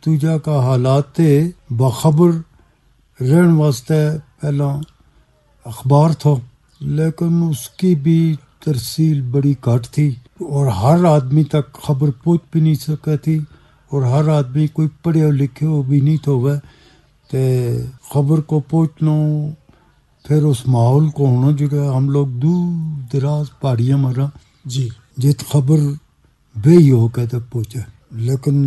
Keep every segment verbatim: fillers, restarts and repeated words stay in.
دوجا کا حالات تے باخبر رہن واسطے پہلا اخبار تھا، لیکن اس کی بھی ترسیل بڑی گھٹ تھی اور ہر آدمی تک خبر پہنچ بھی نہیں سکا تھی، اور ہر آدمی کوئی پڑھے لکھے ہو بھی نہیں تو وہ تے خبر کو پہنچنا، پھر اس ماحول کو ہونا جو ہے ہم لوگ دور دراز پہاڑیاں مرا جی جت خبر بے ہی ہو کے تک پہنچے، لیکن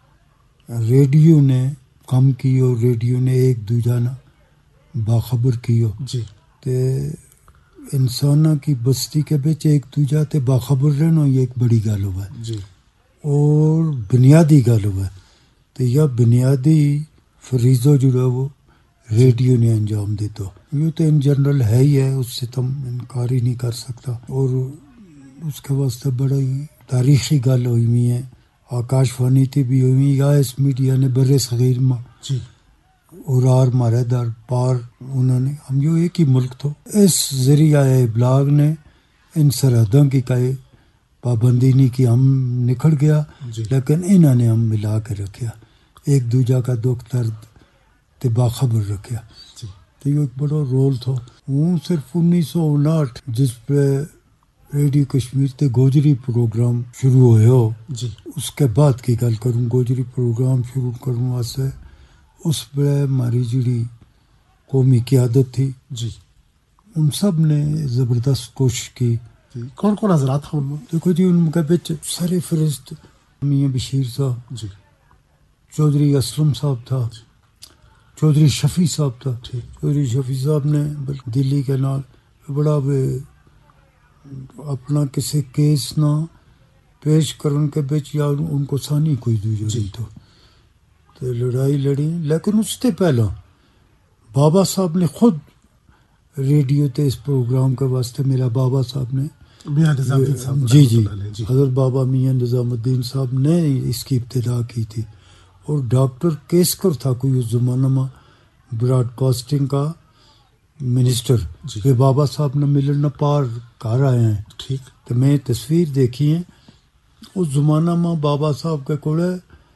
ریڈیو نے کم کیو، ریڈیو نے ایک دوجا نا باخبر کیو جی تے انساناں کی بستی کے بچ ایک دوجا تے باخبر رہنا یہ ایک بڑی گل ہوا ہے جی اور بنیادی گل ہوا ہے، تو یہ بنیادی فریضہ جو ہے وہ ریڈیو نے انجام دیتا، یہ تو ان جنرل ہے ہی ہے، اس سے تم انکار ہی نہیں کر سکتا، اور اس کے واسطے بڑا ہی تاریخی گل ہوئی ہوئی ہے، آکاش وانی تی بھی ہوئی یا اس میڈیا نے برے صغیر میں جی اور آر مارے در پار انہوں نے، ہم جو ایک ہی ملک تو اس ذریعہ ابلاغ نے ان سرحدوں کی کئی پابندی نہیں کی، ہم نکھڑ گیا جی لیکن انہوں نے ہم ملا کے رکھیا، ایک دوجا کا دکھ درد تے باخبر رکھیا، جی تو یہ ایک بڑا رول تھا۔ وہ صرف انیس سو اناٹھ جس پہ ریڈیو کشمیر تے گوجری پروگرام شروع ہوئے ہو، جی اس کے بعد کی گل کروں، گوجری پروگرام شروع کروں واسطے اس پہ ہماری جڑی قومی قیادت تھی جی ان سب نے زبردست کوشش کی۔ جی کون کون حضرات ہیں ان میں؟ دیکھو جی ان کے بچ سر فہرست میاں بشیر صاحب، جی چودھری اسلم صاحب تھا، چودھری شفیع صاحب تھا، ٹھیک چودھری شفیع صاحب نے دلی کے نال بڑا بے اپنا کسی کیس نہ پیش کرن کے بچ یا ان کو ثانی کوئی دوجہ نہیں تو تو لڑائی لڑی، لیکن اس سے پہلا بابا صاحب نے خود ریڈیو تے اس پروگرام کے واسطے، میرا بابا صاحب نے میاں نظام الدین صاحب جی جی جی حضرت بابا میاں نظام الدین صاحب نے اس کی ابتدا کی تھی، اور ڈاکٹر کیسکر تھا کوئی اس زمانہ میں براڈ کاسٹنگ کا منسٹر، جی کہ بابا صاحب نے ملن نہ پار گھر آئے ہیں، ٹھیک تو میں تصویر دیکھی ہے اس زمانہ میں بابا صاحب کے کوڑے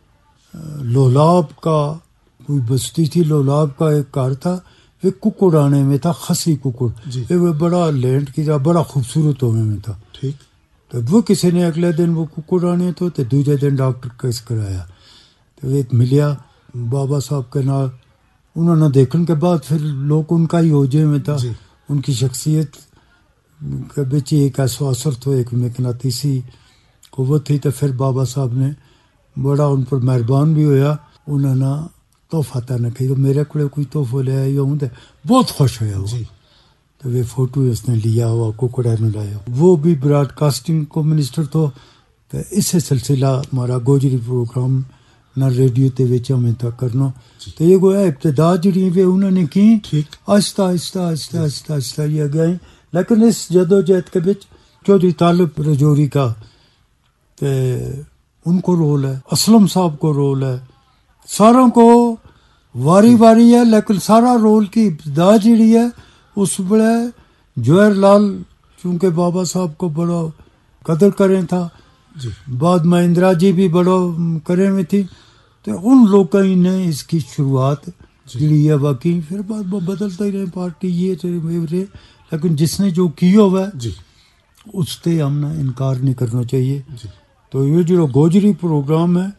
لولاب کا کوئی بستی تھی، لولاب کا ایک گھر تھا، وہ ککڑ آنے میں تھا، خسی ککڑ، جی وہ بڑا لینڈ کی طرح بڑا خوبصورت ہونے میں تھا، ٹھیک تو وہ کسی نے اگلے دن وہ ککڑ آنے تو تو دوسرے دن ڈاکٹر کیس کرایا، تو ایک ملیا بابا صاحب کے نال، انہوں نے دیکھنے کے بعد پھر لوگ ان کا ہی اوجے میں تھا، جی ان کی شخصیت کے بچ ایک ایسا اثر تو ایک مقناطیسی قوت تھی، تو پھر بابا صاحب نے بڑا ان پر مہربان بھی ہویا، انہوں نے تحفہ تھا نہ کہ میرے کو کوئی تحفہ لے آئی ہوں، بہت خوش ہویا وہ، جی تو وہ فوٹو اس نے لیا ہوا ککڑا نے لایا، وہ بھی براڈ کاسٹنگ کو منسٹر تو تو اس سلسلہ ہمارا گوجری پروگرام نہ ریڈیو تے وچ ہمیں تک کرنا، تو یہ گویا ابتدا جڑی وہ انہوں نے کی ٹھیک آہستہ آہستہ آہستہ آہستہ آہستہ یہ گئے، لیکن اس جدوجہد کے بچ چودھری طالب رجوری کا تے ان کو رول ہے، اسلم صاحب کو رول ہے، ساروں کو واری واری ہے، لیکن سارا رول کی ابتدا جڑی ہے اس بڑے جوہر لال چونکہ بابا صاحب کو بڑا قدر کریں تھا، جی بعد میں اندرا جی بھی بڑا کرے میں تھی، تو ان لوگوں نے اس کی شروعات جڑی ہے باقی پھر بعد وہ بدلتا ہی رہے پارٹی یہ رہے، لیکن جس نے جو کیا ہوا ہے جی اس سے ہم نے انکار نہیں کرنا چاہیے۔ جی تو یہ جو گوجری پروگرام ہے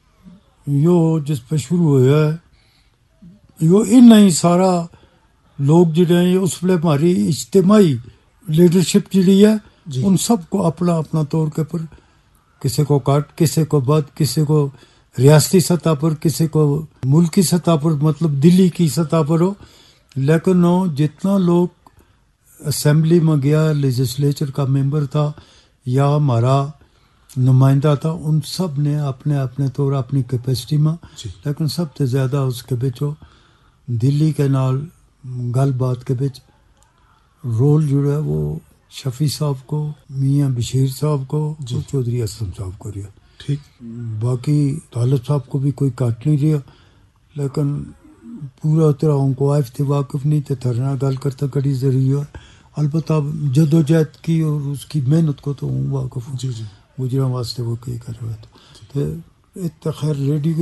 یہ جس پہ شروع ہوا ہے یہ ان نہیں سارا لوگ جڑے ہیں اس پہ ہماری اجتماعی لیڈرشپ جڑی ہے جی ان سب کو اپنا اپنا طور کے پر کسی کو کاٹ، کسی کو بد، کسی کو ریاستی سطح پر، کسی کو ملکی سطح پر، مطلب دلی کی سطح پر ہو، لیکن وہ جتنا لوگ اسمبلی میں گیا لیجسلیچر کا ممبر تھا یا ہمارا نمائندہ تھا، ان سب نے اپنے اپنے طور اپنی کیپیسٹی میں، جی لیکن سب سے زیادہ اس کے بچو دلی کے نال گل بات کے بچ رول جو ہے وہ شفیع صاحب کو، میاں بشیر صاحب کو، اور چودھری اسلم صاحب کو رہا، ٹھیک باقی طالب صاحب کو بھی کوئی کاٹ نہیں رہا، لیکن پورا طرح ان کو عائف تھے واقف نہیں تھے، تھرنا گل کرتا کڑی ذریعہ، البتہ جد و جہد کی اور اس کی محنت کو تو ہوں واقف ہوں، جی جی گجرا واسطے وہ کئی کر رہا تھا، تو خیر ریڈیو